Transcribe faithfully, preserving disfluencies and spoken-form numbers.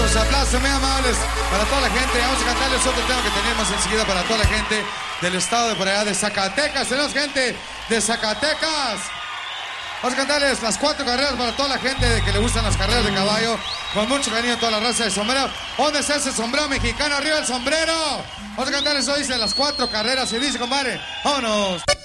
Los aplausos muy amables para toda la gente. Vamos a cantarles otro tema que tenemos enseguida para toda la gente del estado de por allá de Zacatecas. Tenemos gente de Zacatecas. Vamos a cantarles las cuatro carreras para toda la gente que le gustan las carreras de caballo. Con mucho cariño a toda la raza de sombrero. ¿Dónde está ese sombrero mexicano? ¡Arriba el sombrero! Vamos a cantarles hoy dice las cuatro carreras. Y dice, compadre, vámonos.